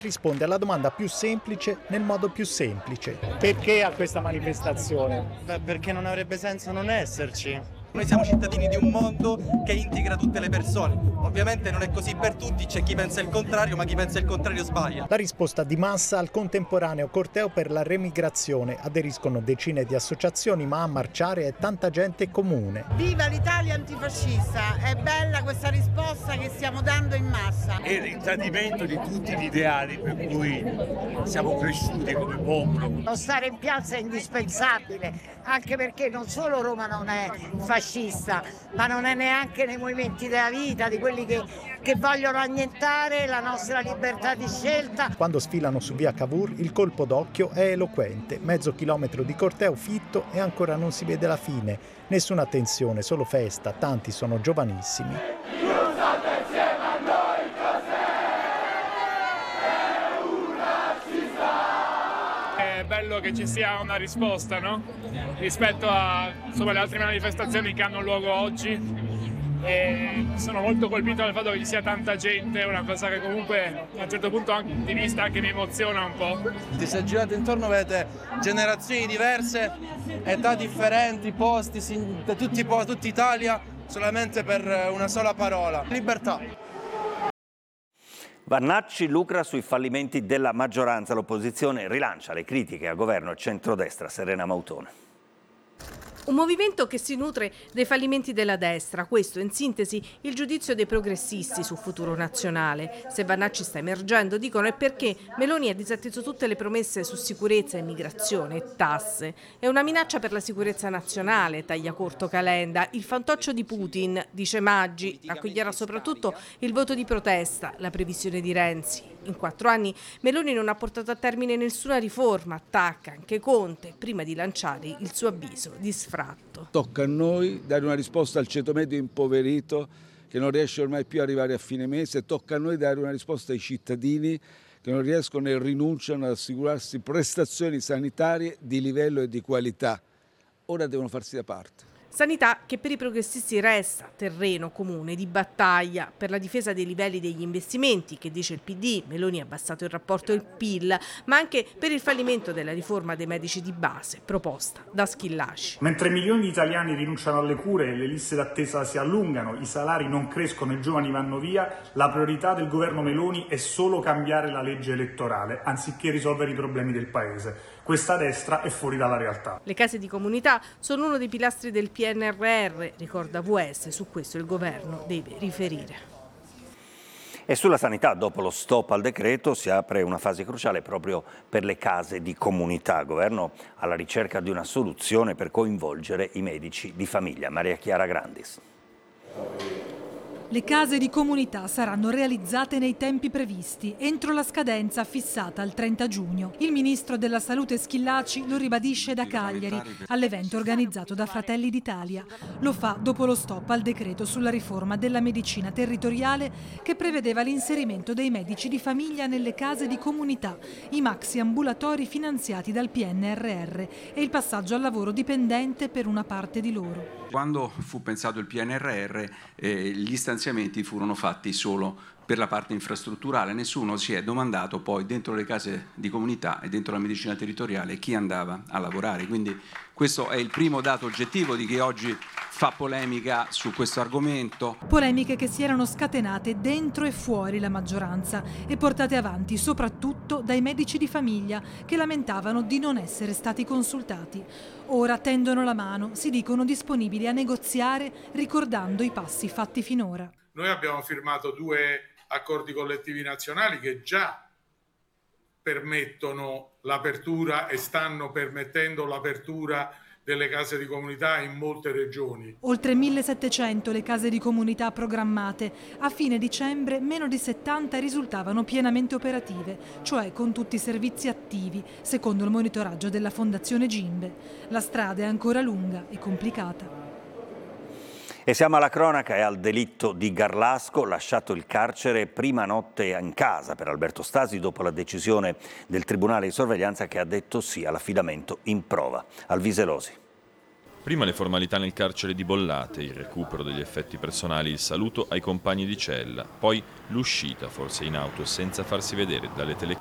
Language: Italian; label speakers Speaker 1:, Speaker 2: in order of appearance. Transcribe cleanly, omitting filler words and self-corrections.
Speaker 1: Risponde alla domanda più semplice nel modo più semplice. Perché a questa manifestazione?
Speaker 2: Perché non avrebbe senso non esserci.
Speaker 3: Noi siamo cittadini di un mondo che integra tutte le persone. Ovviamente non è così per tutti, c'è chi pensa il contrario, ma chi pensa il contrario sbaglia.
Speaker 1: La risposta di massa al contemporaneo corteo per la remigrazione. Aderiscono decine di associazioni, ma a marciare è tanta gente comune.
Speaker 4: Viva l'Italia antifascista! È bella questa risposta che stiamo dando in massa.
Speaker 5: È il tradimento di tutti gli ideali per cui siamo cresciuti come popolo.
Speaker 6: Non stare in piazza è indispensabile, anche perché non solo Roma non è fascista, ma non è neanche nei movimenti della vita, di quelli che vogliono annientare la nostra libertà di scelta.
Speaker 1: Quando sfilano su via Cavour il colpo d'occhio è eloquente. Mezzo chilometro di corteo fitto e ancora non si vede la fine. Nessuna tensione, solo festa, tanti sono giovanissimi.
Speaker 7: È bello che ci sia una risposta, no? Rispetto a le altre manifestazioni che hanno luogo oggi. E sono molto colpito dal fatto che ci sia tanta gente, è una cosa che comunque a un certo punto di vista anche mi emoziona un po'.
Speaker 3: Se girate intorno vedete generazioni diverse, età differenti, posti, tutta Italia, solamente per una sola parola: libertà.
Speaker 8: Vannacci lucra sui fallimenti della maggioranza, l'opposizione rilancia le critiche a governo e centrodestra. Serena Mautone.
Speaker 9: Un movimento che si nutre dei fallimenti della destra, questo in sintesi il giudizio dei progressisti sul futuro nazionale. Se Vannacci sta emergendo, dicono, è perché Meloni ha disatteso tutte le promesse su sicurezza, immigrazione e tasse. È una minaccia per la sicurezza nazionale, taglia corto Calenda, il fantoccio di Putin, dice Maggi, a cui era soprattutto il voto di protesta, la previsione di Renzi. In 4 anni Meloni non ha portato a termine nessuna riforma, attacca anche Conte, prima di lanciare il suo avviso di sfratto.
Speaker 10: Tocca a noi dare una risposta al ceto medio impoverito che non riesce ormai più ad arrivare a fine mese, tocca a noi dare una risposta ai cittadini che non riescono e rinunciano ad assicurarsi prestazioni sanitarie di livello e di qualità. Ora devono farsi da parte.
Speaker 9: Sanità che per i progressisti resta terreno comune di battaglia per la difesa dei livelli degli investimenti, che dice il PD, Meloni ha abbassato il rapporto del PIL, ma anche per il fallimento della riforma dei medici di base proposta da Schillaci.
Speaker 11: Mentre milioni di italiani rinunciano alle cure, le liste d'attesa si allungano, i salari non crescono, i giovani vanno via, la priorità del governo Meloni è solo cambiare la legge elettorale, anziché risolvere i problemi del paese. Questa destra è fuori dalla realtà.
Speaker 9: Le case di comunità sono uno dei pilastri del PNRR, ricorda VS, su questo il governo deve riferire.
Speaker 8: E sulla sanità, dopo lo stop al decreto, si apre una fase cruciale proprio per le case di comunità. Governo alla ricerca di una soluzione per coinvolgere i medici di famiglia. Maria Chiara Grandis.
Speaker 12: Le case di comunità saranno realizzate nei tempi previsti, entro la scadenza fissata al 30 giugno. Il ministro della Salute Schillaci lo ribadisce da Cagliari, all'evento organizzato da Fratelli d'Italia. Lo fa dopo lo stop al decreto sulla riforma della medicina territoriale che prevedeva l'inserimento dei medici di famiglia nelle case di comunità, i maxi ambulatori finanziati dal PNRR e il passaggio al lavoro dipendente per una parte di loro.
Speaker 13: Quando fu pensato il PNRR, gli stanziamenti furono fatti solo per la parte infrastrutturale, nessuno si è domandato poi dentro le case di comunità e dentro la medicina territoriale chi andava a lavorare. Quindi questo è il primo dato oggettivo di chi oggi fa polemica su questo argomento.
Speaker 12: Polemiche che si erano scatenate dentro e fuori la maggioranza e portate avanti soprattutto dai medici di famiglia che lamentavano di non essere stati consultati. Ora tendono la mano, si dicono disponibili a negoziare ricordando i passi fatti finora.
Speaker 14: Noi abbiamo firmato 2 accordi collettivi nazionali che già permettono l'apertura e stanno permettendo l'apertura delle case di comunità in molte regioni.
Speaker 12: Oltre 1.700 le case di comunità programmate. A fine dicembre meno di 70 risultavano pienamente operative, cioè con tutti i servizi attivi, secondo il monitoraggio della Fondazione Gimbe. La strada è ancora lunga e complicata.
Speaker 8: E siamo alla cronaca e al delitto di Garlasco, lasciato il carcere prima notte in casa per Alberto Stasi dopo la decisione del Tribunale di sorveglianza che ha detto sì all'affidamento in prova. Alvise Losi.
Speaker 15: Prima le formalità nel carcere di Bollate, il recupero degli effetti personali, il saluto ai compagni di cella, poi l'uscita, forse in auto, senza farsi vedere dalle telecamere.